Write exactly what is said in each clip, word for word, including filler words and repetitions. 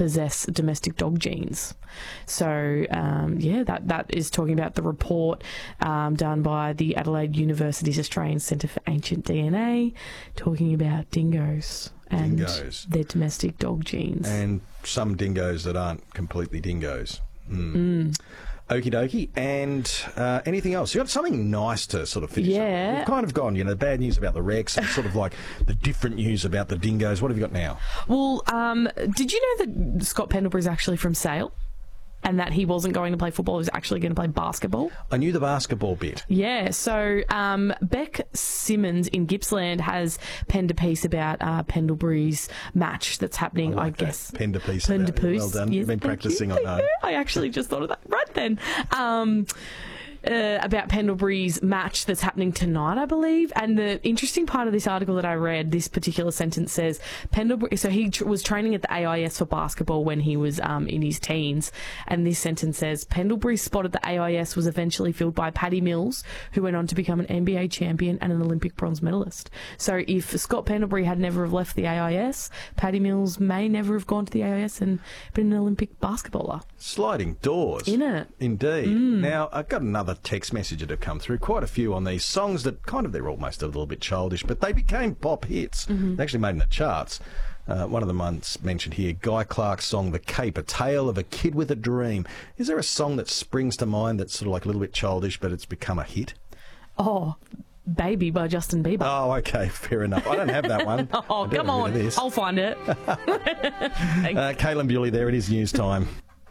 possess domestic dog genes. So, um, yeah, that, that is talking about the report um, done by the Adelaide University's Australian Centre for Ancient D N A, talking about dingoes and dingoes. their domestic dog genes. And some dingoes that aren't completely dingoes. Mm. Mm. Okie dokie. And uh, anything else? You got something nice to sort of finish Yeah. up. We've kind of gone, you know, bad news about the Rex, and sort of like the different news about the dingoes. What have you got now? Well, um, did you know that Scott Pendlebury is actually from Sale? And that he wasn't going to play football, he was actually going to play basketball. I knew the basketball bit. Yeah, so um, Beck Simmons in Gippsland has penned a piece about uh, Pendlebury's match that's happening, I, like I guess. Penned a piece. Penned a piece. Well done. Yes, You've been practising, you. I know. I actually just thought of that right then. Um, Uh, about Pendlebury's match that's happening tonight, I believe. And the interesting part of this article that I read, this particular sentence says, Pendlebury, so he tr- was training at the A I S for basketball when he was um, in his teens. And this sentence says, Pendlebury's spot at the A I S was eventually filled by Paddy Mills, who went on to become an N B A champion and an Olympic bronze medalist. So if Scott Pendlebury had never have left the A I S, Paddy Mills may never have gone to the A I S and been an Olympic basketballer. Sliding doors. Innit? Indeed. Mm. Now, I've got another text message that have come through, quite a few on these songs that kind of, they're almost a little bit childish, but they became pop hits. Mm-hmm. They actually made in the charts. Uh, one of them I mentioned here, Guy Clark's song, The Cape, A Tale of a Kid with a Dream. Is there a song that springs to mind that's sort of like a little bit childish, but it's become a hit? Oh, Baby by Justin Bieber. Oh, okay, fair enough. I don't have that one. oh, come on. I'll find it. uh, Caitlin Bewley there, it is news time.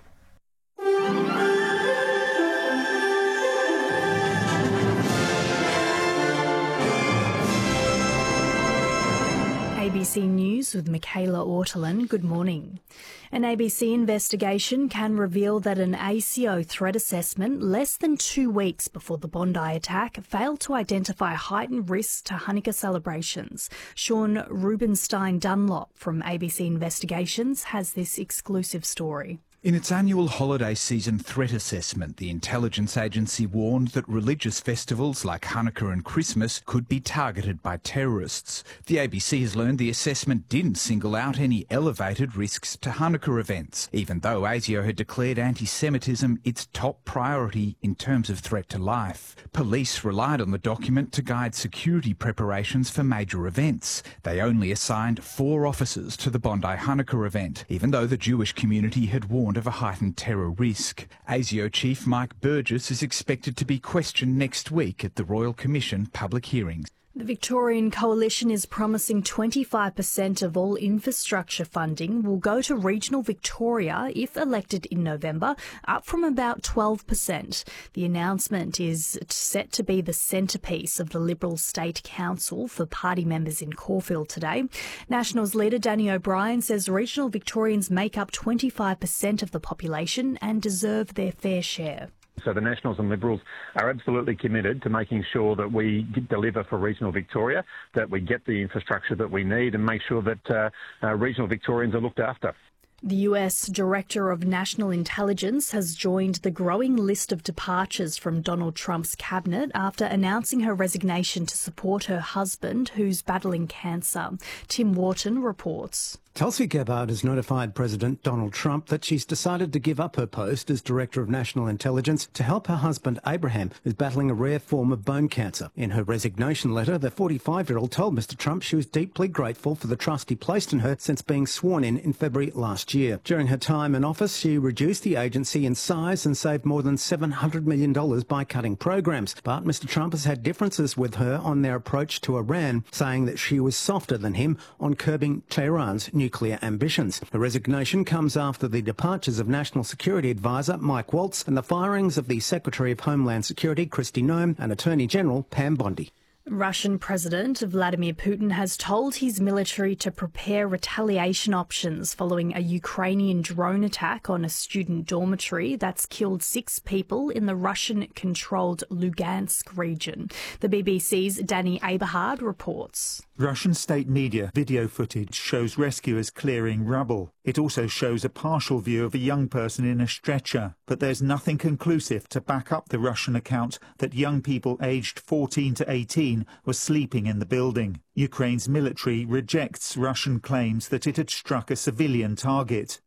A B C News with Michaela Ortolin. Good morning. An A B C investigation can reveal that an A C O threat assessment less than two weeks before the Bondi attack failed to identify heightened risks to Hanukkah celebrations. Sean Rubenstein Dunlop from A B C Investigations has this exclusive story. In its annual holiday season threat assessment, the intelligence agency warned that religious festivals like Hanukkah and Christmas could be targeted by terrorists. The A B C has learned the assessment didn't single out any elevated risks to Hanukkah events, even though A S I O had declared anti-Semitism its top priority in terms of threat to life. Police relied on the document to guide security preparations for major events. They only assigned four officers to the Bondi Hanukkah event, even though the Jewish community had warned of a heightened terror risk. A S I O Chief Mike Burgess is expected to be questioned next week at the Royal Commission public hearings. The Victorian Coalition is promising twenty-five percent of all infrastructure funding will go to regional Victoria if elected in November, up from about twelve percent. The announcement is set to be the centrepiece of the Liberal State Council for party members in Caulfield today. Nationals leader Danny O'Brien says regional Victorians make up twenty-five percent of the population and deserve their fair share. So the Nationals and Liberals are absolutely committed to making sure that we deliver for regional Victoria, that we get the infrastructure that we need and make sure that uh, uh, regional Victorians are looked after. The U S Director of National Intelligence has joined the growing list of departures from Donald Trump's cabinet after announcing her resignation to support her husband, who's battling cancer. Tim Wharton reports. Tulsi Gabbard has notified President Donald Trump that she's decided to give up her post as Director of National Intelligence to help her husband Abraham, who's battling a rare form of bone cancer. In her resignation letter, the forty-five-year-old told Mister Trump she was deeply grateful for the trust he placed in her since being sworn in in February last year. During her time in office, she reduced the agency in size and saved more than seven hundred million dollars by cutting programs. But Mister Trump has had differences with her on their approach to Iran, saying that she was softer than him on curbing Tehran's nuclear ambitions. The resignation comes after the departures of National Security Advisor Mike Waltz and the firings of the Secretary of Homeland Security Kristi Noem and Attorney General Pam Bondi. Russian President Vladimir Putin has told his military to prepare retaliation options following a Ukrainian drone attack on a student dormitory that's killed six people in the Russian-controlled Lugansk region. The B B C's Danny Aberhard reports. Russian state media video footage shows rescuers clearing rubble. It also shows a partial view of a young person in a stretcher, but there's nothing conclusive to back up the Russian account that young people aged fourteen to eighteen were sleeping in the building. Ukraine's military rejects Russian claims that it had struck a civilian target.